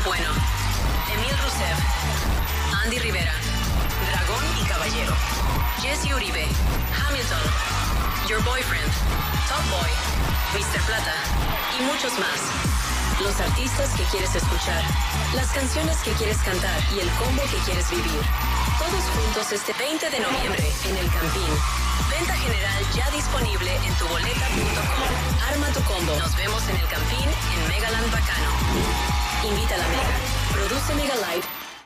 Bueno, Emil Rusev, Andy Rivera, Dragón y Caballero, Jesse Uribe, Hamilton, Your Boyfriend, Top Boy, Mr. Plata y muchos más. Los artistas que quieres escuchar, las canciones que quieres cantar y el combo que quieres vivir. Todos juntos este 20 de noviembre en El Campín. Venta general ya disponible en tuboleta.com. Arma tu combo. Nos vemos en El Campín en Megaland Bacano. Invita a la Mega. Produce Mega Live.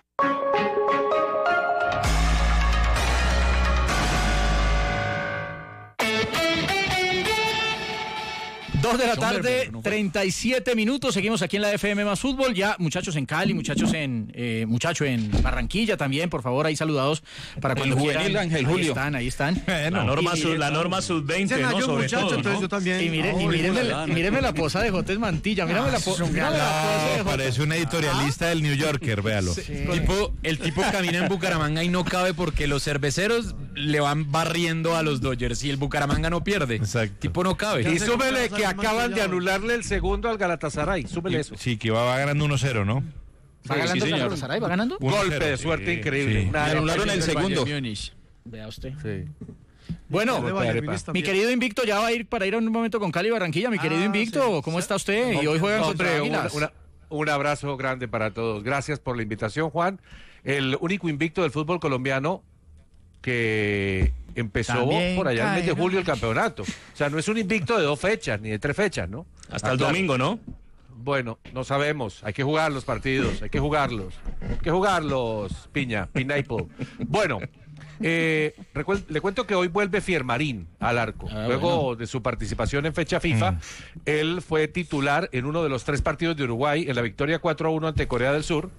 2 de la tarde, 37 minutos. Seguimos aquí en la FM más Fútbol. Ya muchachos en Cali, muchacho en Barranquilla también. Por favor, ahí saludados para cuando quieran. Ángel Julio. Ahí están. La norma sub-20, ¿no? Sobre muchacho, todo, entonces ¿no? yo también. Y mírenme la posa de Jotes Mantilla. Mírame la posa de Jotes. Parece un editorialista del New Yorker, véalo. El tipo camina en Bucaramanga y no cabe porque los cerveceros le van barriendo a los Dodgers y el Bucaramanga no pierde. Exacto. El tipo no cabe. Y súmele que acaban de anularle el segundo al Galatasaray. Súmele eso. Sí, que va ganando 1-0, ¿no? ¿Va ganando señor. Galatasaray? ¿Va ganando? Golpe de suerte increíble. Sí. Le anularon el segundo. Vea usted. Sí. Bueno, De Bayern mi querido Invicto ya va a ir para ir a un momento con Cali y Barranquilla. Mi querido Invicto, sí. ¿cómo está usted? Y hoy juegan contra Hombre, Águilas. un abrazo grande para todos. Gracias por la invitación, Juan. El único invicto del fútbol colombiano que empezó También por allá en el mes de cae, ¿no? julio el campeonato. O sea, no es un invicto de 2 fechas ni de 3 fechas, ¿no? Hasta el Claro. domingo, ¿no? Bueno, no sabemos. Hay que jugar los partidos. Hay que jugarlos. Piña, Pineapple. Bueno, le cuento que hoy vuelve Fiermarín al arco. Luego de su participación en fecha FIFA, él fue titular en uno de los 3 partidos de Uruguay en la victoria 4-1 ante Corea del Sur.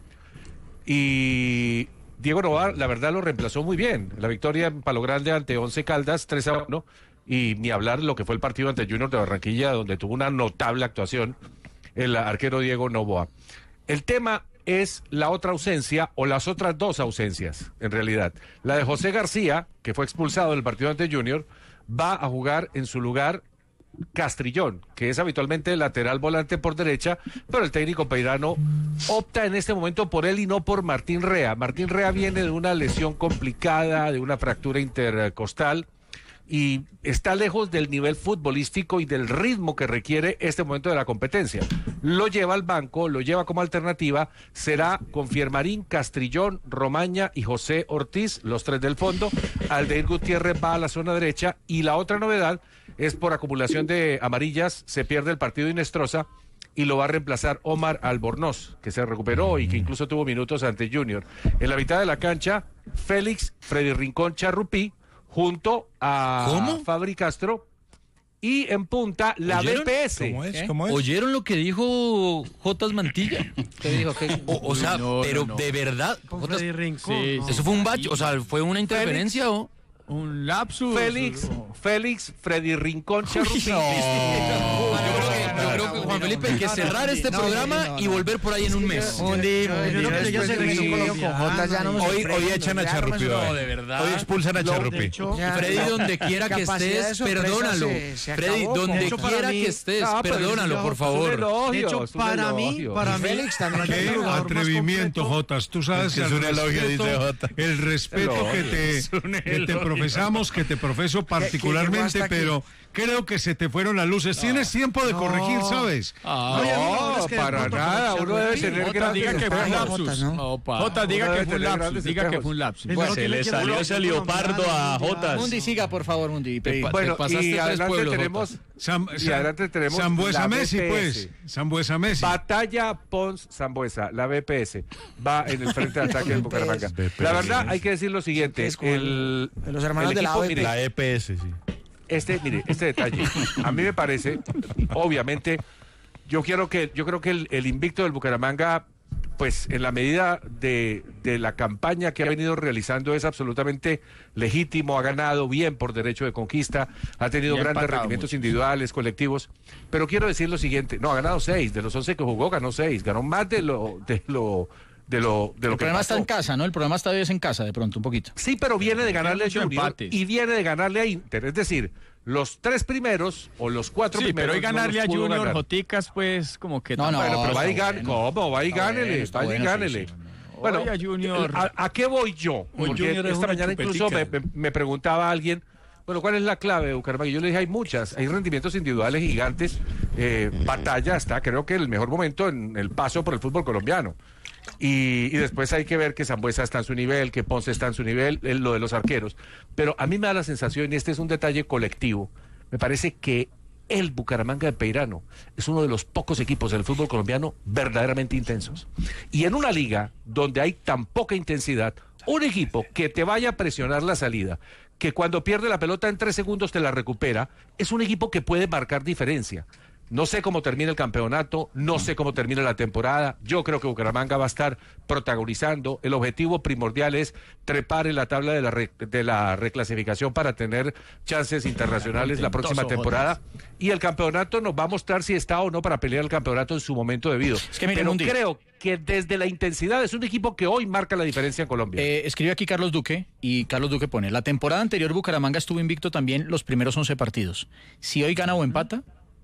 Y Diego Novar, la verdad, lo reemplazó muy bien. La victoria en Palo Grande ante Once Caldas, 3-1. Y ni hablar de lo que fue el partido ante Junior de Barranquilla, donde tuvo una notable actuación el arquero Diego Noboa. El tema es la otra ausencia, o las otras 2 ausencias, en realidad. La de José García, que fue expulsado del partido ante Junior, va a jugar en su lugar Castrillón, que es habitualmente el lateral volante por derecha, pero el técnico peirano opta en este momento por él y no por Martín Rea. Martín Rea viene de una lesión complicada, de una fractura intercostal, y está lejos del nivel futbolístico y del ritmo que requiere este momento de la competencia. Lo lleva al banco, lo lleva como alternativa, será con Fiermarín, Castrillón, Romaña y José Ortiz, los 3 del fondo. Aldair Gutiérrez va a la zona derecha, y la otra novedad es por acumulación de amarillas, se pierde el partido Inestrosa y lo va a reemplazar Omar Albornoz, que se recuperó y que incluso tuvo minutos ante Junior. En la mitad de la cancha, Félix, Freddy Rincón, Charrupí, junto a Fabri Castro, y en punta la BPS. ¿Cómo es? ¿Oyeron lo que dijo Jotas Mantilla? ¿Qué dijo? ¿Qué? O sea, pero de verdad, Con Jotas, Freddy Rincón. Sí, ¿no? ¿eso fue un bacho? O sea, ¿fue una interferencia o...? Un lapsus. Félix, Freddy Rincón, Charrupí. Yo creo que Juan Felipe hay que cerrar este programa y volver por ahí en un mes. Yo creo que ya se regresó colombiano. Hoy echan a Charrupí. No, de verdad. Hoy expulsan a Charrupí. Freddy, donde quiera que estés, perdónalo. Freddy, donde quiera que estés, perdónalo, por favor. De hecho, para mí, Félix también. Qué Atrevimiento, Jotas. Tú sabes que es un elogio, dice Jota. El respeto que te profesamos, que te profeso particularmente, pero creo que se te fueron las luces. Tienes tiempo de corregir, ¿sabes? No, para nada. Uno debe tener grandes Jota, diga que fue un lapsus. Diga que fue un lapsus. Se le salió ese leopardo a Jotas. Mundi, siga, por favor, Mundi. Bueno, pasaste y tres adelante pueblos, tenemos... Sambuesa la Messi, BPS. pues. Sambuesa Messi. Batalla Pons Sambuesa, la BPS, va en el frente de ataque del Bucaramanga. La verdad, hay que decir lo siguiente. Los hermanos de la equipo, OEP. mire, La EPS, sí. este detalle, a mí me parece, obviamente, yo creo que el invicto del Bucaramanga, pues en la medida de la campaña que ha venido realizando, es absolutamente legítimo, ha ganado bien por derecho de conquista, ha tenido grandes rendimientos individuales, colectivos, pero quiero decir lo siguiente, no, ha ganado 6, de los 11 que jugó ganó 6, ganó más de lo El problema está en casa, ¿no? El problema está en casa, de pronto, un poquito. Sí, pero viene de ganarle a Junior y viene de ganarle a Inter. Es decir, los 3 primeros o los 4 primeros. Pero hoy ganarle a Junior ganar. Joticas, pues como que... Bueno, pero va y gánele. ¿Cómo? Va y gánele. Vaya y gánele. Bueno, Junior. ¿A qué voy yo? Porque esta mañana incluso me preguntaba alguien, bueno, ¿cuál es la clave de Bucaramanga? Yo le dije, hay muchas, hay rendimientos individuales gigantes, Batalla está, creo que el mejor momento en el paso por el fútbol colombiano. Y después hay que ver que Sambuesa está en su nivel, que Ponce está en su nivel, lo de los arqueros. Pero a mí me da la sensación, y este es un detalle colectivo, me parece que el Bucaramanga de Peirano es uno de los pocos equipos del fútbol colombiano verdaderamente intensos. Y en una liga donde hay tan poca intensidad, un equipo que te vaya a presionar la salida, que cuando pierde la pelota en 3 segundos te la recupera, es un equipo que puede marcar diferencia. No sé cómo termina el campeonato, no sé cómo termina la temporada. Yo creo que Bucaramanga va a estar protagonizando. El objetivo primordial es trepar en la tabla de la reclasificación para tener chances internacionales la próxima temporada. Y el campeonato nos va a mostrar si está o no para pelear el campeonato en su momento debido. Es que, mire, pero creo que desde la intensidad es un equipo que hoy marca la diferencia en Colombia. Escribe aquí Carlos Duque, y Carlos Duque pone: la temporada anterior Bucaramanga estuvo invicto también los primeros 11 partidos. Si hoy gana o empata,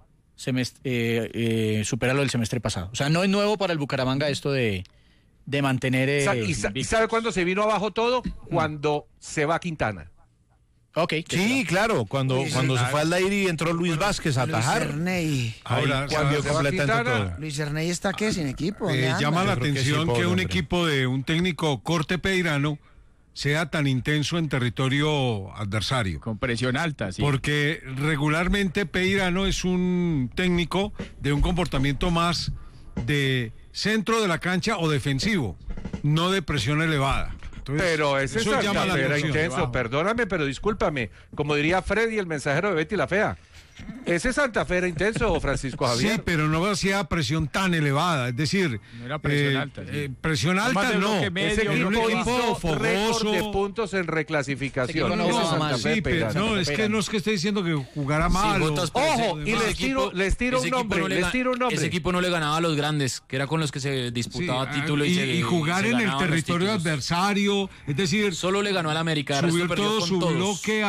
supera lo del semestre pasado. O sea, no es nuevo para el Bucaramanga esto de mantener... ¿Y sabe cuándo se vino abajo todo? Cuando se va Quintana. Okay, sí, claro, cuando se fue al Aldair y entró Luis Vázquez a atajar. Ahora cambió completamente todo. Luis Erney está ¿qué? Sin equipo. Llama la atención que un equipo de un técnico corte peirano sea tan intenso en territorio adversario. Con presión alta, sí. Porque regularmente Peirano es un técnico de un comportamiento más de centro de la cancha o defensivo, no de presión elevada. Entonces, pero ese Santa Fe era intenso, perdóname, pero discúlpame. Como diría Freddy, el mensajero de Betty la Fea. Ese Santa Fe era intenso, Francisco Javier. Sí, pero no hacía presión tan elevada, es decir... No era presión alta. Sí. Presión alta no. Ese equipo hizo récord de puntos en reclasificación. No, es que esté diciendo que jugara mal. Ojo, y les tiro un nombre. Ese equipo no le ganaba a los grandes, que era con los que se disputaba título. Y jugar en el territorio adversario, es decir... Solo le ganó al América. Subió todo su bloque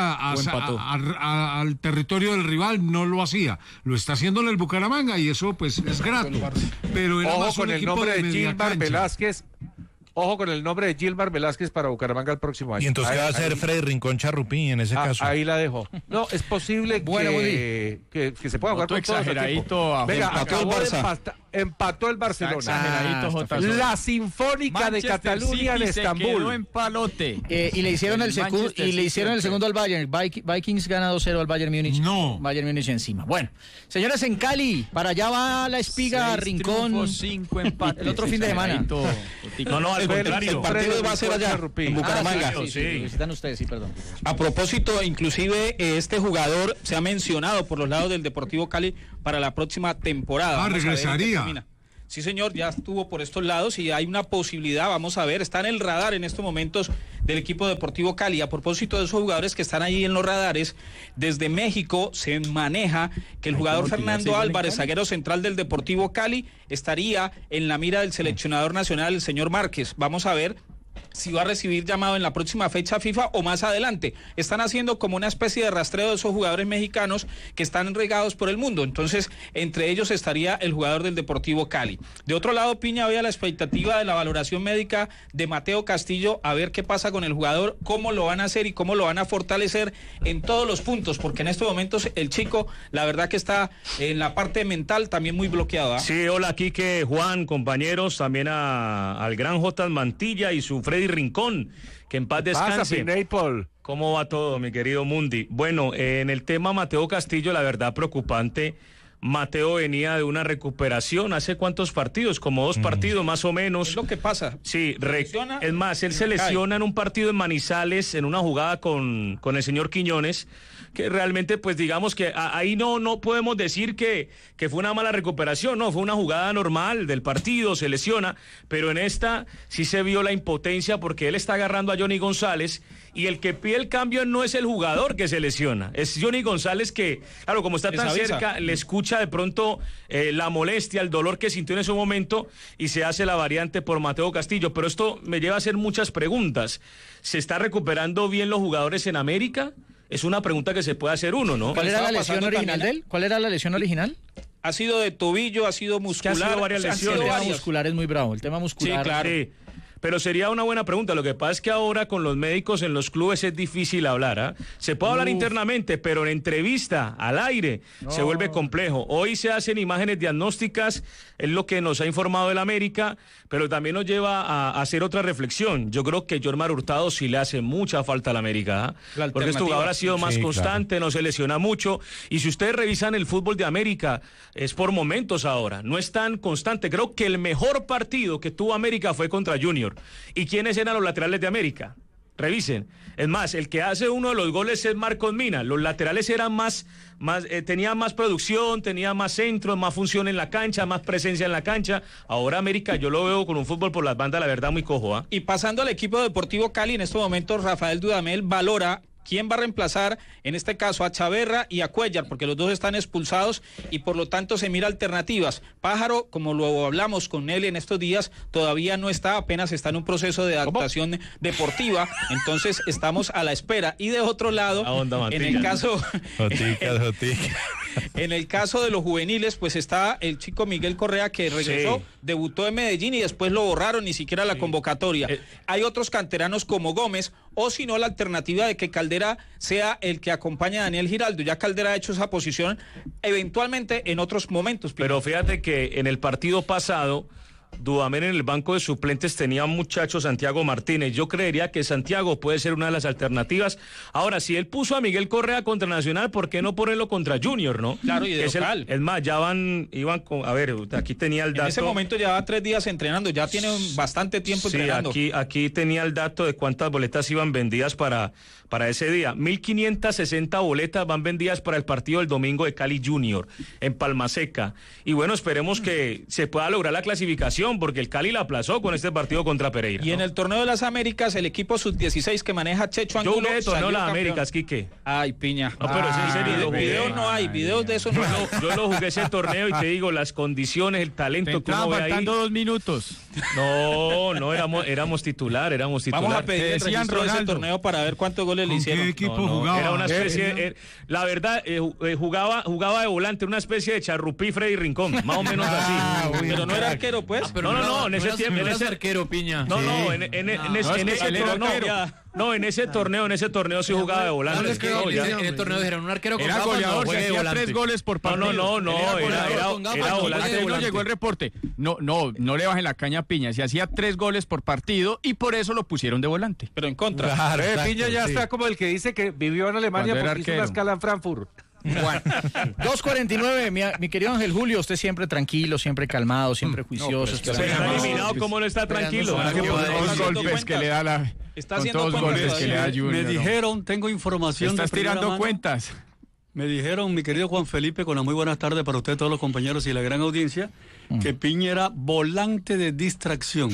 al territorio del rival. No lo hacía, lo está haciendo en el Bucaramanga y eso pues es grato. Pero era ojo más con el nombre de Gilmar Velázquez. Ojo con el nombre de Gilmar Velázquez para Bucaramanga el próximo año. Y entonces, ¿qué va a hacer Freddy Rincón Charrupín en ese caso? Ahí la dejo. No, es posible que se pueda jugar con exageradito. Venga, empató el Barcelona. La Sinfónica de Cataluña en Estambul. En palote. Y le hicieron el segundo al Bayern. Vikings gana 2-0 al Bayern Múnich. No. Bayern Múnich encima. Bueno, señores, en Cali, para allá va la Espiga, Rincón. 5 empates. El otro fin de semana. No, al contrario. El partido va a ser allá, en Bucaramanga. Sí, visitan ustedes, sí, perdón. A propósito, inclusive este jugador se ha mencionado por los lados del Deportivo Cali para la próxima temporada. Regresaría. Sí, señor, ya estuvo por estos lados y hay una posibilidad, vamos a ver, está en el radar en estos momentos del equipo Deportivo Cali. A propósito de esos jugadores que están ahí en los radares, desde México se maneja que el jugador Fernando Álvarez, zaguero central del Deportivo Cali, estaría en la mira del seleccionador nacional, el señor Márquez. Vamos a ver si va a recibir llamado en la próxima fecha FIFA o más adelante. Están haciendo como una especie de rastreo de esos jugadores mexicanos que están regados por el mundo. Entonces, entre ellos estaría el jugador del Deportivo Cali. De otro lado, Piña, había la expectativa de la valoración médica de Mateo Castillo, a ver qué pasa con el jugador, cómo lo van a hacer y cómo lo van a fortalecer en todos los puntos, porque en estos momentos el chico, la verdad que está en la parte mental también muy bloqueado. Sí, hola, Quique, Juan, compañeros, también al gran J. Mantilla y su Freddy Rincón, que en paz descanse. ¿Cómo va todo, mi querido Mundi? Bueno, en el tema Mateo Castillo, la verdad preocupante. Mateo venía de una recuperación, ¿hace cuántos partidos? Como 2 partidos más o menos. Es lo que pasa. Sí, es más, él se lesiona en un partido en Manizales, en una jugada con el señor Quiñones, que realmente, pues digamos que ahí no podemos decir que fue una mala recuperación, no, fue una jugada normal del partido, se lesiona, pero en esta sí se vio la impotencia porque él está agarrando a Johnny González y el que pide el cambio no es el jugador que se lesiona, es Johnny González que, claro, como está tan cerca, le escucha de pronto la molestia, el dolor que sintió en ese momento y se hace la variante por Mateo Castillo, pero esto me lleva a hacer muchas preguntas. ¿Se está recuperando bien los jugadores en América? Es una pregunta que se puede hacer uno, ¿no? ¿Cuál era la lesión original de él? ¿Cuál era la lesión original? Ha sido de tobillo, ha sido muscular. Ha sido varias lesiones. El tema muscular es muy bravo, el tema muscular. Sí, claro. Sí. Pero sería una buena pregunta. Lo que pasa es que ahora con los médicos en los clubes es difícil hablar. ¿Ah? Se puede hablar internamente, pero en entrevista, al aire, se vuelve complejo. Hoy se hacen imágenes diagnósticas, es lo que nos ha informado el América, pero también nos lleva a hacer otra reflexión. Yo creo que Jormar Hurtado sí le hace mucha falta al América. ¿Ah? Porque este jugador ha sido más constante, no se lesiona mucho. Y si ustedes revisan el fútbol de América, es por momentos ahora. No es tan constante. Creo que el mejor partido que tuvo América fue contra Junior. ¿Y quiénes eran los laterales de América? Revisen. Es más, el que hace uno de los goles es Marcos Mina. Los laterales eran tenían más producción, tenían más centro, más función en la cancha, más presencia en la cancha. Ahora América yo lo veo con un fútbol por las bandas, la verdad, muy cojo. ¿Ah? Y pasando al equipo Deportivo Cali, en estos momentos Rafael Dudamel valora quién va a reemplazar, en este caso, a Chaverra y a Cuellar, porque los dos están expulsados y por lo tanto se mira alternativas. Pájaro, como lo hablamos con él en estos días, todavía no está, apenas está en un proceso de adaptación deportiva, entonces estamos a la espera. Y de otro lado, en el caso... En el caso de los juveniles, pues está el chico Miguel Correa, que regresó, debutó en Medellín y después lo borraron, ni siquiera la convocatoria. Hay otros canteranos como Gómez, o si no, la alternativa de que Caldera sea el que acompaña a Daniel Giraldo. Ya Caldera ha hecho esa posición eventualmente en otros momentos. Pero fíjate que en el partido pasado, Dudamel en el banco de suplentes tenía un muchacho, Santiago Martínez. Yo creería que Santiago puede ser una de las alternativas. Ahora, si él puso a Miguel Correa contra Nacional, ¿por qué no ponerlo contra Junior, no? Claro, y de local. Es más, ya iban con... A ver, aquí tenía el dato. En ese momento llevaba 3 días entrenando, ya tiene bastante tiempo entrenando. Aquí tenía el dato de cuántas boletas iban vendidas para ese día. 1.560 boletas van vendidas para el partido del domingo de Cali Junior en Palmaseca. Y bueno, esperemos que se pueda lograr la clasificación, porque el Cali la aplazó con este partido contra Pereira. Y en el torneo de las Américas, el equipo sub-16 que maneja Checho Angulo... Yo jugué el torneo de las Américas, Quique. Ay, piña. No, pero es en serio. Videos no hay, videos de eso no hay. Yo lo jugué ese torneo y te digo, las condiciones, el talento que uno ve ahí... faltando 2 minutos. No, éramos titular. Vamos a pedir el registro de ese torneo para ver cuántos goles le hicieron. ¿Qué equipo jugaba? Era una especie... la verdad, jugaba de volante, una especie de Charrupí Freddy Rincón, más o menos así. Pero no era arquero, pues. No, en ese tiempo. En ese arquero, Piña. En ese torneo sí jugaba de volante. En el torneo dijeron un arquero con era gafas, goleador, no, se hacía 3 goles por partido. Era volante. No llegó el reporte. No le bajen la caña a Piña. Se hacía 3 goles por partido y por eso lo pusieron de volante. Pero en contra. Claro, Piña ya está como el que dice que vivió en Alemania porque hizo una escala en Frankfurt. Bueno, 2:49, mi querido Ángel Julio, usted siempre tranquilo, siempre calmado, siempre juicioso. Se está eliminado, ¿cómo no está tranquilo? Con 2 golpes que le da la... Está con haciendo 2 goles que le da Junior. Me dijeron, tengo información. Estás tirando cuentas. Me dijeron, mi querido Juan Felipe, con las muy buenas tardes para usted, todos los compañeros y la gran audiencia, que Piña era volante de distracción.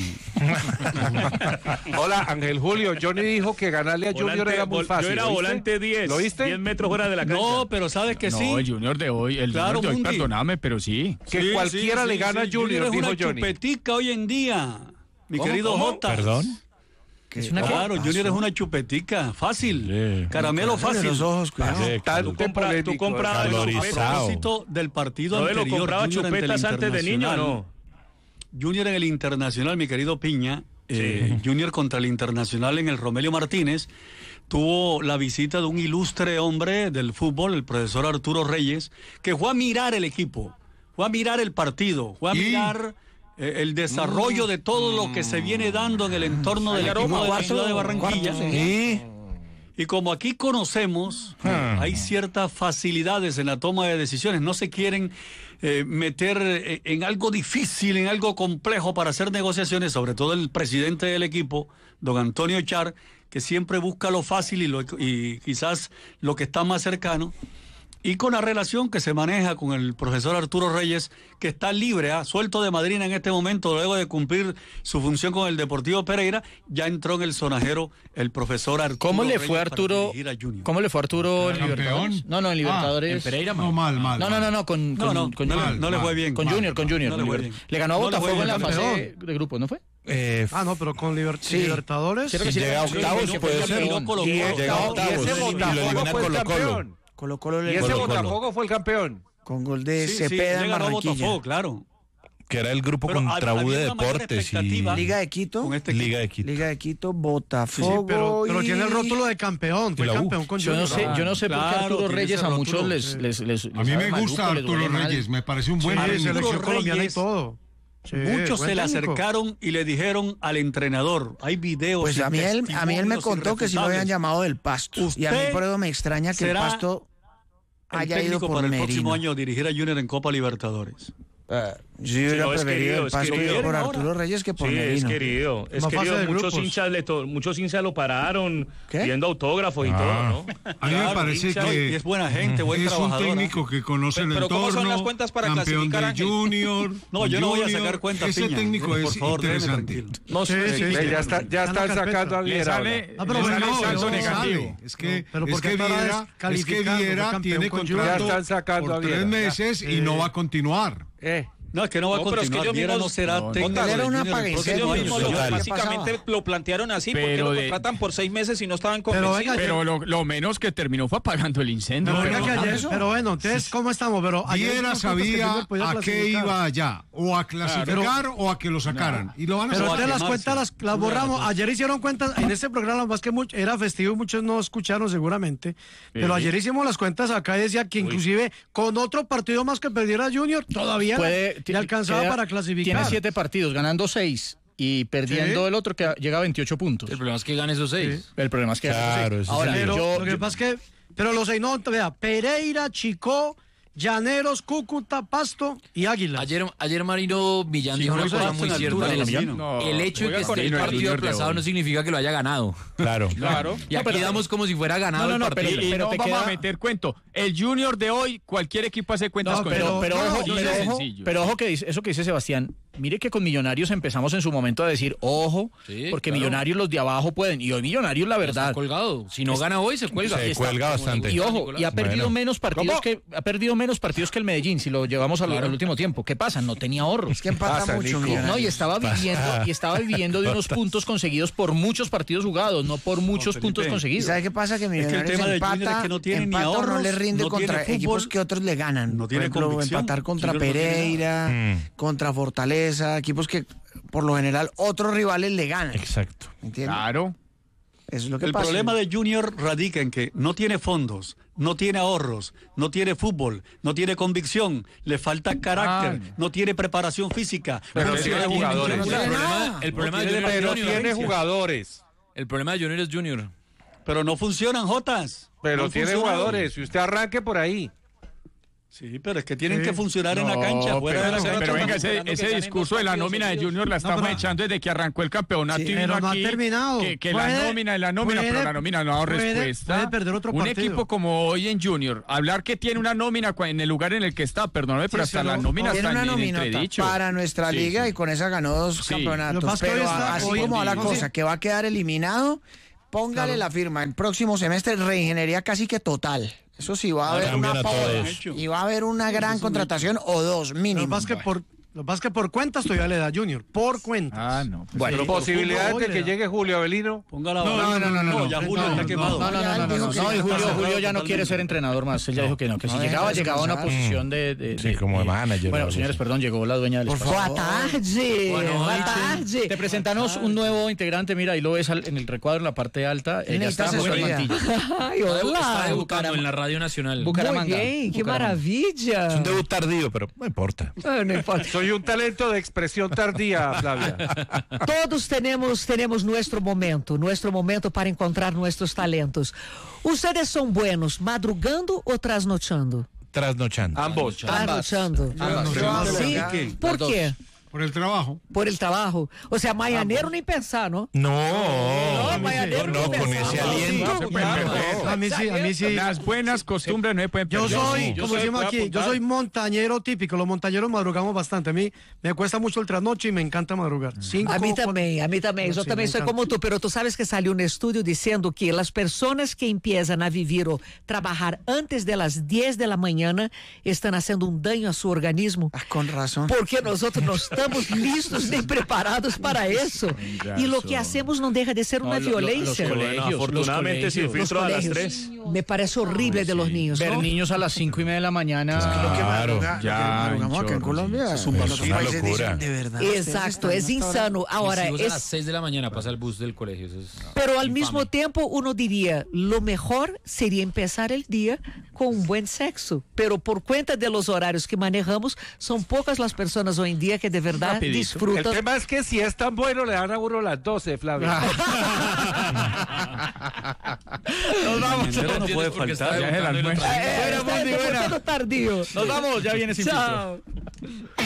Hola, Ángel Julio. Johnny dijo que ganarle a Junior era muy fácil. Yo era volante 10. ¿Lo viste? 10 metros fuera de la cancha. No, pero sabes que sí. No, el Junior de hoy, Claro, Junior de hoy, Mundi. perdóname, pero sí. Que cualquiera le gana a Junior, es dijo una Johnny. chupetica hoy en día, mi querido Jota. ¿Perdón? Claro, Junior es una chupetica, fácil, caramelo fácil. Los ojos, cuidado. Tú comprabas A propósito del partido anterior, lo compraba Junior ante el chupetas antes de niño, ¿no? Junior en el Internacional, mi querido Piña, Junior contra el Internacional en el Romelio Martínez, tuvo la visita de un ilustre hombre del fútbol, el profesor Arturo Reyes, que fue a mirar el equipo, fue a mirar el partido, fue a mirar el desarrollo de todo lo que se viene dando en el entorno del equipo de la ciudad de Barranquilla. Y como aquí conocemos, hay ciertas facilidades en la toma de decisiones, no se quieren meter en algo difícil, en algo complejo para hacer negociaciones, sobre todo el presidente del equipo, don Antonio Char, que siempre busca lo fácil y quizás lo que está más cercano. Y con la relación que se maneja con el profesor Arturo Reyes, que está libre, suelto de Madrid en este momento, luego de cumplir su función con el Deportivo Pereira, ya entró en el sonajero el profesor Arturo ¿Cómo le Reyes fue Arturo? ¿Cómo le fue Arturo en Libertadores? No, en Libertadores. En Pereira, No, mal. No, con no le fue bien. Con Junior. No le fue bien. Le ganó a No le fue Botafogo bien, en la campeón. fase de grupos, ¿no fue? no, pero con Libertadores. Si llega a octavos, puede ser. Y ese Botafogo fue el campeón. Con gol de Cepeda en Barranquilla. Botafogo, claro. Que era el grupo contra U de Deportes y Liga de Quito. Liga de Quito. Liga de Quito, Botafogo. Sí, pero tiene el rótulo de campeón. Fue campeón con yo no sé por qué Arturo Reyes a muchos les a mí me gusta Arturo Reyes, me parece un buen selección colombiana y todo. Sí, muchos se le acercaron y le dijeron al entrenador, hay videos. Pues a mí él me contó que si lo habían llamado del Pasto. Y a mí por eso me extraña que el Pasto haya ido por para el Merino. próximo año dirigir a Junior en Copa Libertadores. Yo hubiera preferido el Pasto por Arturo Reyes que por Merino. Es querido. Muchos hinchas lo pararon pidiendo autógrafos y todo, ¿no? A mí me parece que es buena gente, buen trabajador. Es un técnico que conoce el entorno. ¿Cómo son las cuentas para campeón clasificar, de Junior. No, yo no voy a sacar cuentas. Ese técnico es interesante. No sé, ya están sacando a Viera. Es que Viera tiene contrato por 3 meses y no va a continuar. No, es que no va a continuar. Viera no será técnico. Básicamente lo plantearon así porque lo contratan por 6 meses y no estaban convencidos. Pero lo menos que terminó fue apagando el incendio. Pero bueno, entonces, ¿cómo estamos? Pero Viera sabía a qué iba allá, o a clasificar o a que lo sacaran. Y lo van a pero sacar. ustedes las cuentas las borramos. Ayer hicieron cuentas en este programa, más que era festivo, muchos no escucharon seguramente. Pero ayer hicimos las cuentas acá y decía que inclusive con otro partido más que perdiera Junior, todavía le alcanzaba para clasificar. Tiene 7 partidos, ganando 6 y perdiendo el otro que llega a 28 puntos. El problema es que gane esos 6. El problema es que gane esos 6. Ahora, lo que pasa es que, pero los 6 no, vea, Pereira, Chicó, Llaneros, Cúcuta, Pasto y Águila. Ayer Marino Millán dijo una cosa muy cierta. El hecho de que esté el partido aplazado no significa que lo haya ganado. Claro. Y aquí damos como si fuera ganado el partido. Pero no vamos a meter cuento. El Junior de hoy, cualquier equipo hace cuentas con él. Pero ojo que eso que dice Sebastián. Mire que con Millonarios empezamos en su momento a decir, ojo, porque Millonarios los de abajo pueden. Y hoy Millonarios, la verdad. Está colgado. Si no gana hoy, se cuelga. Se cuelga bastante. Y ojo, y ha perdido menos partidos que el Medellín, si lo llevamos al último tiempo. ¿Qué pasa? No tenía ahorros. Es que empata mucho, no, y estaba viviendo de unos puntos conseguidos por muchos partidos jugados, no por muchos puntos conseguidos. ¿Sabe qué pasa? Que Millonarios empata, no tiene ni ahorros, no le rinde contra equipos que otros le ganan. No tiene por ejemplo, empatar contra Pereira, contra Fortaleza, equipos que por lo general otros rivales le ganan. Exacto. ¿Entiendes? Claro. Eso es lo que el pasa. problema de Junior radica en que no tiene fondos, no tiene ahorros, no tiene fútbol, no tiene convicción, le falta carácter, no tiene preparación física. Pero tiene jugadores. El problema de Junior pero tiene jugadores. El problema de Junior es Junior. Pero no funcionan, Jotas. Pero no tiene funcionan. jugadores. Y usted arranque por ahí. Sí, pero es que tienen que funcionar en la cancha. Pero venga, ese discurso de la nómina de Junior la estamos echando desde que arrancó el campeonato y vino pero no aquí. Ha terminado. Que la nómina, pero la nómina no ha dado respuesta. Puede perder otro un partido. equipo como hoy en Junior, hablar que tiene una nómina en el lugar en el que está, perdóname, pero hasta la nómina tiene está una en entredicho. Para nuestra liga y con esa ganó 2 campeonatos. Pero así como va la cosa, que va a quedar eliminado, póngale la firma. El próximo semestre reingeniería casi que total. Eso sí, va a haber y va a haber una gran contratación o 2 mínimo. Lo que pasa es que por cuentas todavía le da Junior, por cuentas. No. Bueno, posibilidades de que llegue Julio Avelino. Póngala. No, ya Julio está quemado. No, y Julio ya no quiere ser entrenador más. Él ya dijo que no, que si llegaba a una posición de sí, como manager. Bueno, señores, perdón, llegó la dueña del espacio. Buenas tardes. Te presentamos un nuevo integrante, mira, ahí lo ves en el recuadro en la parte alta. Ella está Está debutando en la Radio Nacional. Bucaramanga. Muy bien, qué maravilla. Es un debut tardío, pero no importa. No importa. Soy un talento de expresión tardía, Flavia. Todos tenemos nuestro momento para encontrar nuestros talentos. ¿Ustedes son buenos madrugando o trasnochando? Trasnochando. Ambos. Trasnochando. ¿Sí? ¿Por qué? Por el trabajo. Por el trabajo. O sea, mañanero ni pensar, ¿no? No, mañanero no, con ese aliento. A mí sí. Las buenas costumbres no se pueden perder. Como decimos aquí, yo soy montañero típico. Los montañeros madrugamos bastante. A mí me cuesta mucho el trasnoche y me encanta madrugar. A mí también. Yo también soy como tú, pero tú sabes que salió un estudio diciendo que las personas que empiezan a vivir o trabajar antes de las 10 de la mañana están haciendo un daño a su organismo. Con razón. Porque nosotros nos estamos listos ni preparados para eso. Y lo que hacemos no deja de ser una violencia. Afortunadamente sin filtro a las 3. Me parece horrible de los niños, Ver ¿no? niños a las 5:30 de la mañana. Claro, madrugamos acá en Colombia. Es una locura. De verdad. Exacto, es insano. Ahora, a las 6 de la mañana pasa el bus del colegio. Eso es pero al infame. mismo tiempo uno diría, lo mejor sería empezar el día con un buen sexo. Pero por cuenta de los horarios que manejamos, son pocas las personas hoy en día que de verdad Rapidito. disfrutan. El tema es que si es tan bueno, le dan a uno las 12, Flavio. Nos vamos. No puede faltar. Ya es el almuerzo. Tardío. Nos vamos, ya viene sin filtro. Chao.